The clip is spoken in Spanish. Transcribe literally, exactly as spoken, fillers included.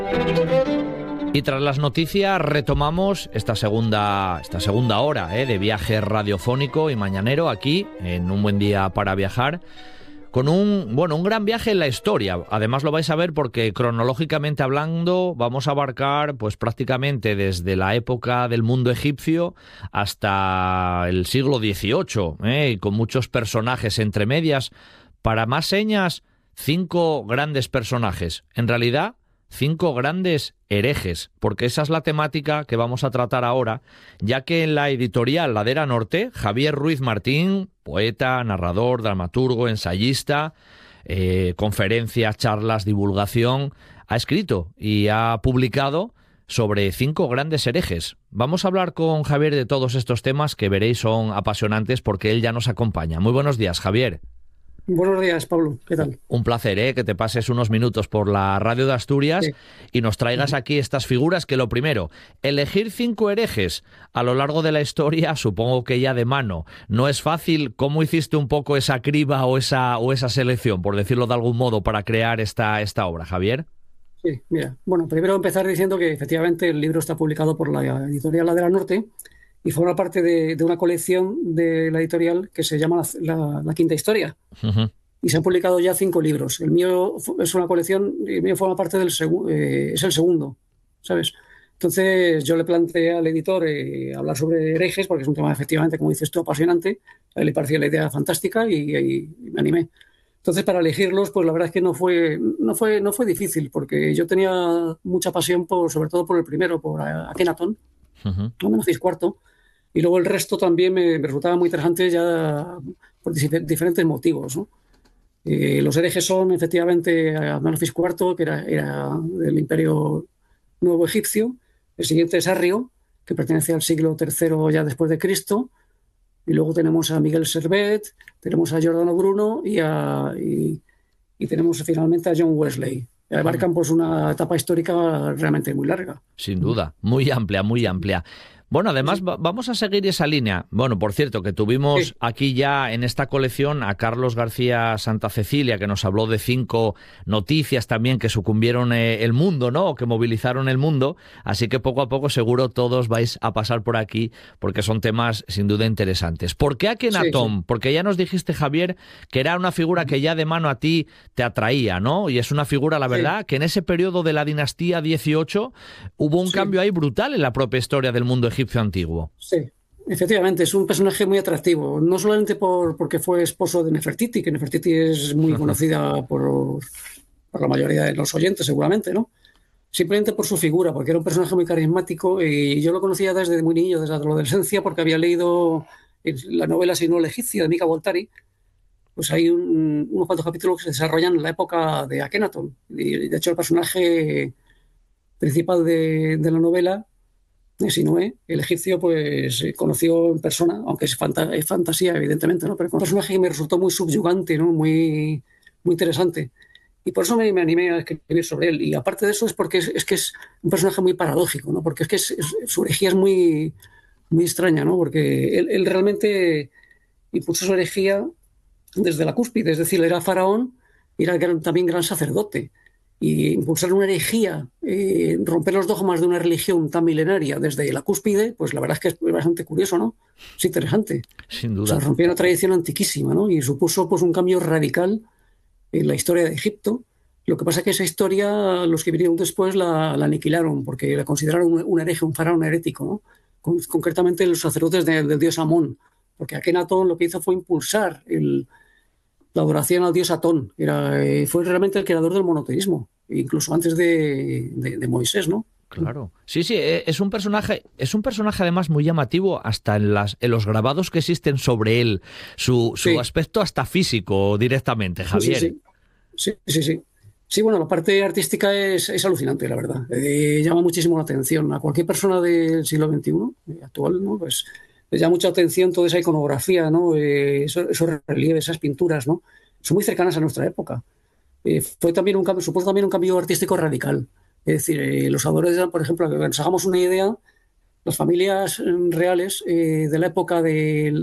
Y tras las noticias retomamos esta segunda, esta segunda hora ¿eh? de viaje radiofónico y mañanero aquí en Un Buen Día para Viajar, con un, bueno, un gran viaje en la historia. Además lo vais a ver porque cronológicamente hablando vamos a abarcar pues prácticamente desde la época del mundo egipcio hasta el siglo dieciocho, ¿eh? y con muchos personajes entre medias. Para más señas, cinco grandes personajes. En realidad, cinco grandes herejes, porque esa es la temática que vamos a tratar ahora, ya que en la editorial Ladera Norte, Javier Ruiz Martín, poeta, narrador, dramaturgo, ensayista, eh, conferencias, charlas, divulgación, ha escrito y ha publicado sobre cinco grandes herejes. Vamos a hablar con Javier de todos estos temas que veréis son apasionantes porque él ya nos acompaña. Muy buenos días, Javier. Buenos días, Pablo. ¿Qué tal? Un placer, ¿eh? que te pases unos minutos por la radio de Asturias sí. y nos traigas aquí estas figuras que lo primero, elegir cinco herejes a lo largo de la historia, supongo que ya de mano, no es fácil. ¿Cómo hiciste un poco esa criba o esa, o esa selección, por decirlo de algún modo, para crear esta, esta obra, Javier? Sí, mira, bueno, primero empezar diciendo que efectivamente el libro está publicado por la editorial Ladera Norte y forma parte de, de una colección de la editorial que se llama La, la, la Quinta Historia. Uh-huh. Y se han publicado ya cinco libros. El mío es una colección, el mío forma parte del segundo, eh, es el segundo, ¿sabes? Entonces yo le planteé al editor eh, hablar sobre herejes, porque es un tema efectivamente, como dices tú, apasionante. A él le parecía la idea fantástica y, y, y me animé. Entonces, para elegirlos, pues la verdad es que no fue, no fue, no fue difícil, porque yo tenía mucha pasión, por, sobre todo por el primero, por Akenatón, uh-huh. no Menofis cuarto. Y luego el resto también me, me resultaba muy interesante ya por diferentes motivos, ¿no? Eh, los herejes son efectivamente Menofis cuarto, que era, era del Imperio Nuevo Egipcio. El siguiente es Arrio, que pertenece al siglo tercero ya después de Cristo. Y luego tenemos a Miguel Servet, tenemos a Giordano Bruno y, a, y, y tenemos finalmente a John Wesley. Abarcan pues una etapa histórica realmente muy larga. Sin duda, muy amplia, muy amplia. Bueno, además sí. vamos a seguir esa línea. Bueno, por cierto, que tuvimos sí. aquí ya en esta colección a Carlos García Santa Cecilia, que nos habló de cinco noticias también que sucumbieron eh, el mundo, ¿no? O que movilizaron el mundo. Así que poco a poco seguro todos vais a pasar por aquí porque son temas sin duda interesantes. ¿Por qué Akenatón? Sí, sí. Porque ya nos dijiste, Javier, que era una figura que ya de mano a ti te atraía, ¿no? Y es una figura, la verdad, sí. que en ese periodo de la dinastía dieciocho hubo un sí. cambio ahí brutal en la propia historia del mundo egipcio antiguo. Sí, efectivamente, es un personaje muy atractivo, no solamente por, porque fue esposo de Nefertiti, que Nefertiti es muy conocida por, por la mayoría de los oyentes seguramente, ¿no? Simplemente por su figura, porque era un personaje muy carismático y yo lo conocía desde muy niño, desde la adolescencia, porque había leído la novela Sino el egipcio de Mika Waltari. Pues hay un, unos cuantos capítulos que se desarrollan en la época de Akenatón. Y de hecho el personaje principal de, de la novela, Sinué, el egipcio, pues conoció en persona, aunque es, fanta- es fantasía, evidentemente, ¿no? Pero es un personaje que me resultó muy subyugante, ¿no? Muy, muy interesante. Y por eso me, me animé a escribir sobre él. Y aparte de eso es porque es, es que es un personaje muy paradójico, ¿no? Porque es que es, es, su herejía es muy, muy extraña, ¿no? Porque él, él realmente impulsó su herejía desde la cúspide, es decir, era faraón y era gran, también gran sacerdote. Y impulsar una herejía, eh, romper los dogmas de una religión tan milenaria desde la cúspide, pues la verdad es que es bastante curioso, ¿no? Es interesante. Sin duda. O sea, rompió una tradición antiquísima, ¿no? Y supuso pues un cambio radical en la historia de Egipto. Lo que pasa es que esa historia, los que vinieron después la, la aniquilaron, porque la consideraron un, un hereje, un faraón herético, ¿no? Con, concretamente los sacerdotes de, del dios Amón, porque Akenatón lo que hizo fue impulsar el... la adoración al dios Atón. Era, eh, fue realmente el creador del monoteísmo, incluso antes de, de, de Moisés, ¿no? Claro. Sí, sí, es un personaje, es un personaje además muy llamativo hasta en, las, en los grabados que existen sobre él, su, su sí. aspecto hasta físico directamente, Javier. Sí, sí, sí. sí, sí, sí. Sí, bueno, la parte artística es, es alucinante, la verdad. Eh, llama muchísimo la atención. A cualquier persona del siglo veintiuno, actual, ¿no? Pues le llama mucha atención toda esa iconografía, ¿no? Eh, esos, esos relieves, esas pinturas, ¿no? Son muy cercanas a nuestra época. Eh, fue también un cambio, supuso también un cambio artístico radical. Es decir, eh, los adoradores, por ejemplo, que nos hagamos una idea, las familias reales eh, de la época del